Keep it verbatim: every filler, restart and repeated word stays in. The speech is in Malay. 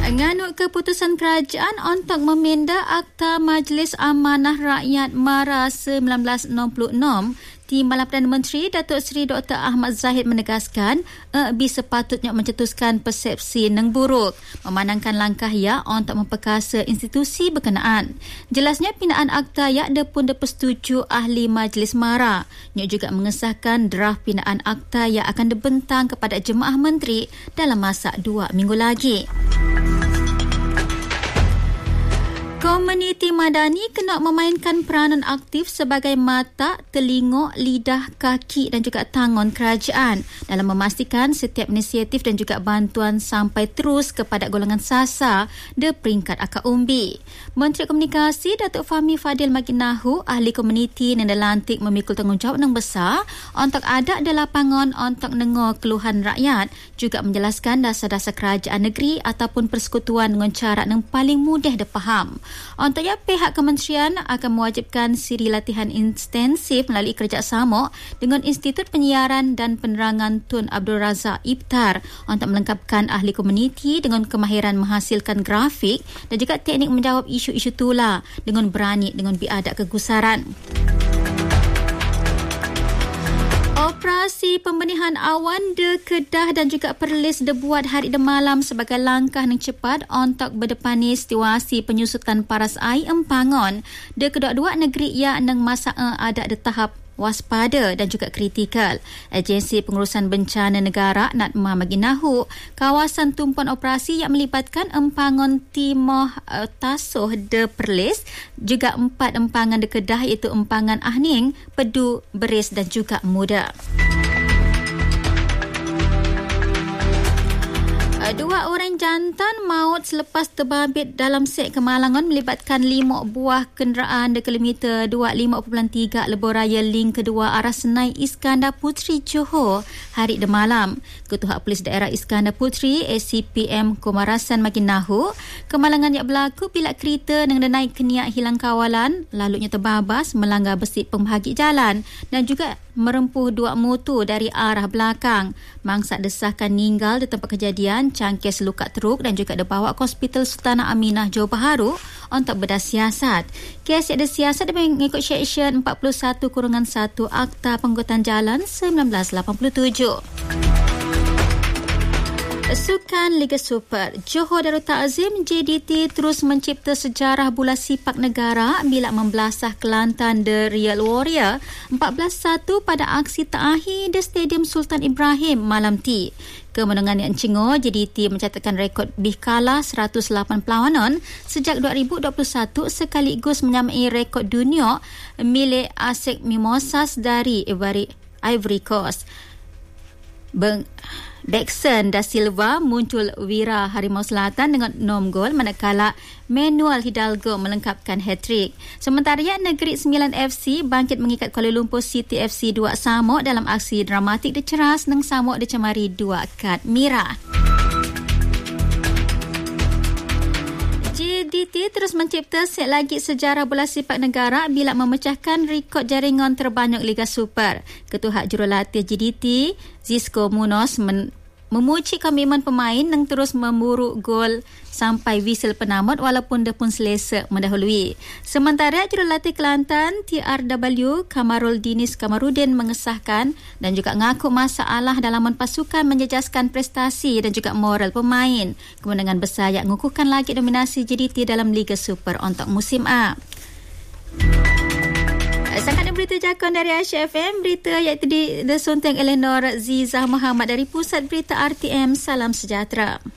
Nganut keputusan kerajaan untuk meminda Akta Majlis Amanah Rakyat MARA seribu sembilan ratus enam puluh enam, Timbalan Perdana Menteri Datuk Seri Doktor Ahmad Zahid menegaskan E B sepatutnya mencetuskan persepsi yang buruk, memandangkan langkah ia untuk memperkasa institusi berkenaan. Jelasnya pindaan akta ia pun dipersetujui ahli Majlis MARA. Ia juga mengesahkan draft pindaan akta yang akan dibentang kepada Jemaah Menteri dalam masa dua minggu lagi. Komuniti madani kena memainkan peranan aktif sebagai mata, telinga, lidah, kaki dan juga tangan kerajaan dalam memastikan setiap inisiatif dan juga bantuan sampai terus kepada golongan sasar di peringkat akar umbi. Menteri Komunikasi Datuk Fahmi Fadil Maginahu, ahli komuniti yang dilantik memikul tanggungjawab yang besar untuk ada di lapangan untuk dengar keluhan rakyat, juga menjelaskan dasar-dasar kerajaan negeri ataupun persekutuan dengan cara yang paling mudah dipaham. Untuk ia, pihak kementerian akan mewajibkan siri latihan intensif melalui kerjasama dengan Institut Penyiaran dan Penerangan Tun Abdul Razak Ibtar untuk melengkapkan ahli komuniti dengan kemahiran menghasilkan grafik dan juga teknik menjawab isu-isu tular dengan berani dengan biadab kegusaran. Operasi pembenihan awan di Kedah dan juga Perlis dibuat hari dan malam sebagai langkah yang cepat untuk berdepani situasi penyusutan paras air empangan di kedua-dua negeri yang nang masa ada di tahap waspada dan juga kritikal. Agensi Pengurusan Bencana Negara Natma Maginahu, kawasan tumpuan operasi yang melibatkan empangan timah uh, Tasuh de Perlis, juga empat empangan di Kedah iaitu empangan Ahning, Pedu, Beris dan juga Muda. Dua orang jantan maut selepas terbabit dalam set kemalangan melibatkan lima buah kenderaan di kilometer dua puluh lima perpuluhan tiga Lebuh Raya Link kedua arah Senai Iskandar Puteri Johor hari dan malam. Ketua Polis Daerah Iskandar Puteri A C P M Komarasan Maginahu, kemalangan yang berlaku bila kereta yang naik keniak hilang kawalan lalunya terbabas melanggar besi pembahagi jalan dan juga merempuh dua motor dari arah belakang. Mangsa disahkan meninggal di tempat kejadian, cangkir luka teruk dan juga dibawa ke Hospital Sultanah Aminah Johor Bahru untuk bedah siasat. Kes yang disiasat mengikut Seksyen empat puluh satu satu Akta Pengangkutan Jalan seribu sembilan ratus lapan puluh tujuh. Sukan Liga Super, Johor Darul Ta'zim J D T terus mencipta sejarah bola sepak negara bila membelasah Kelantan The Real Warrior empat belas satu pada aksi terakhir di Stadium Sultan Ibrahim malam ti. Kemenangan yang cengar, J D T mencatatkan rekod bihkala seratus lapan perlawanan sejak dua ribu dua puluh satu sekaligus menyamai rekod dunia milik Asik Mimosas dari Ivory Coast. Beng Dexon Da Silva muncul wira Harimau Selatan dengan enam gol manakala Manuel Hidalgo melengkapkan hat-trick. Sementara Negeri Sembilan F C bangkit mengikat Kuala Lumpur City F C dua sama dalam aksi dramatik diceras nang sama dicemari dua kad merah. J D T terus mencipta set lagi sejarah bola sepak negara bila memecahkan rekod jaringan terbanyak Liga Super. Ketua Jurulatih J D T, Zisco Munoz, men- memuji komitmen pemain yang terus memburu gol sampai whistle penamat walaupun dia pun selesa mendahului. Sementara Jurulatih Kelantan T R W Kamarul Dinis Kamarudin mengesahkan dan juga mengaku masalah dalaman pasukan menjejaskan prestasi dan juga moral pemain. Kemenangan besar yang mengukuhkan lagi dominasi J D T dalam Liga Super untuk musim A. Sangat berita jakun dari Aisyah F M, berita iaitu di disuntang Eleanor Zizah Muhammad dari Pusat Berita R T M. Salam sejahtera.